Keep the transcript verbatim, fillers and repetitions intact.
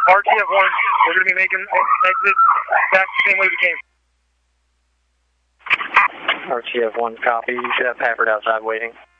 R T F one, we're going to be making exit back the same way we came. R T F one, copy. You should have Pafford outside waiting.